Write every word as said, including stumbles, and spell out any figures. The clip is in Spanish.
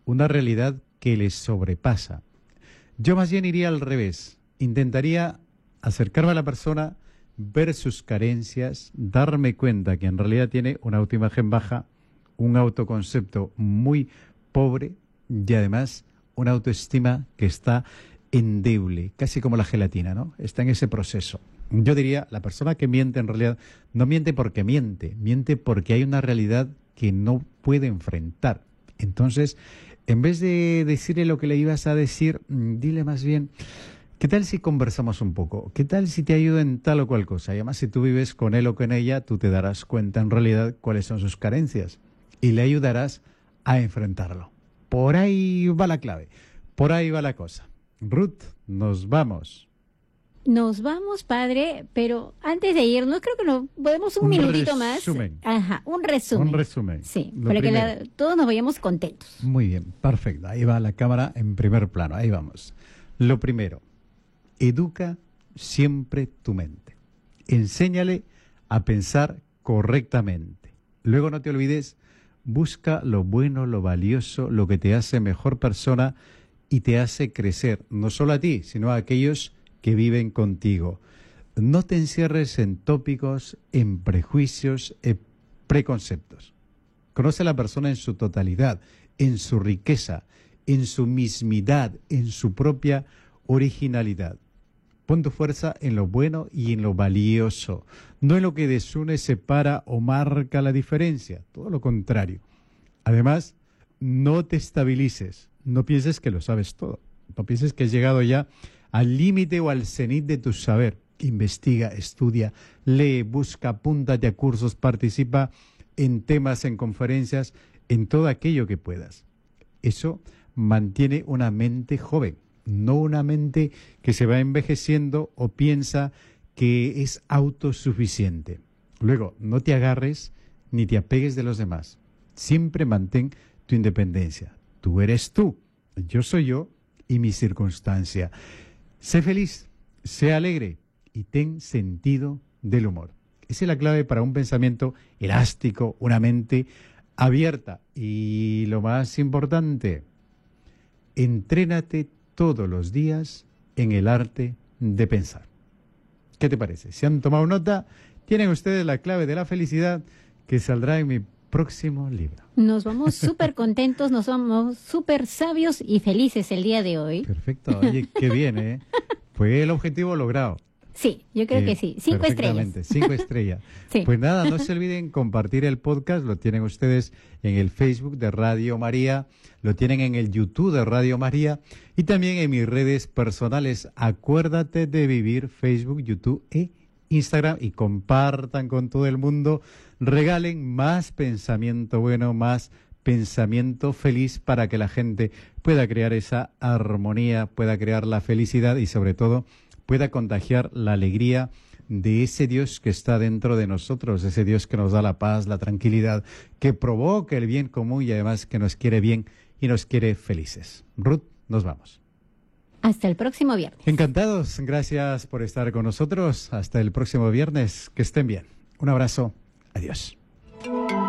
una realidad que les sobrepasa. Yo más bien iría al revés. Intentaría acercarme a la persona, ver sus carencias, darme cuenta que en realidad tiene una autoimagen baja, un autoconcepto muy pobre y además una autoestima que está endeble, casi como la gelatina, ¿no? Está en ese proceso. Yo diría, la persona que miente en realidad no miente porque miente, miente porque hay una realidad que no puede enfrentar. Entonces, en vez de decirle lo que le ibas a decir, dile más bien, ¿qué tal si conversamos un poco? ¿Qué tal si te ayudo en tal o cual cosa? Y además, si tú vives con él o con ella, tú te darás cuenta en realidad cuáles son sus carencias y le ayudarás a enfrentarlo. Por ahí va la clave, por ahí va la cosa. Ruth, nos vamos. Nos vamos, padre, pero antes de irnos, creo que nos podemos un, un minutito resumen. más. Ajá, un resumen. Un resumen. Sí, Lo para primero. que la, todos nos vayamos contentos. Muy bien, perfecto. Ahí va la cámara en primer plano, ahí vamos. Lo primero, educa siempre tu mente. Enséñale a pensar correctamente. Luego no te olvides, busca lo bueno, lo valioso, lo que te hace mejor persona y te hace crecer, no solo a ti, sino a aquellos que viven contigo. No te encierres en tópicos, en prejuicios, en preconceptos. Conoce a la persona en su totalidad, en su riqueza, en su mismidad, en su propia originalidad. Pon tu fuerza en lo bueno y en lo valioso, no en lo que desune, separa o marca la diferencia, todo lo contrario. Además, no te estabilices, no pienses que lo sabes todo, no pienses que has llegado ya al límite o al cenit de tu saber. Investiga, estudia, lee, busca, apúntate a cursos, participa en temas, en conferencias, en todo aquello que puedas. Eso mantiene una mente joven, no una mente que se va envejeciendo o piensa que es autosuficiente. Luego, no te agarres ni te apegues de los demás. Siempre mantén tu independencia. Tú eres tú, yo soy yo y mi circunstancia. Sé feliz, sé alegre y ten sentido del humor. Esa es la clave para un pensamiento elástico, una mente abierta. Y lo más importante, entrénate todos los días en el arte de pensar. ¿Qué te parece? Si han tomado nota, tienen ustedes la clave de la felicidad que saldrá en mi próximo libro. Nos vamos súper contentos, nos vamos súper sabios y felices el día de hoy. Perfecto, oye, qué bien, ¿eh? Fue el objetivo logrado. Sí, yo creo eh, que sí. Cinco estrellas. Cinco estrellas. Sí. Pues nada, no se olviden compartir el podcast. Lo tienen ustedes en el Facebook de Radio María, lo tienen en el YouTube de Radio María y también en mis redes personales. Acuérdate de vivir Facebook, YouTube e Instagram y compartan con todo el mundo. Regalen más pensamiento bueno, más pensamiento feliz para que la gente pueda crear esa armonía, pueda crear la felicidad y sobre todo pueda contagiar la alegría de ese Dios que está dentro de nosotros, ese Dios que nos da la paz, la tranquilidad, que provoca el bien común y además que nos quiere bien y nos quiere felices. Ruth, nos vamos. Hasta el próximo viernes. Encantados, gracias por estar con nosotros. Hasta el próximo viernes, que estén bien. Un abrazo, adiós.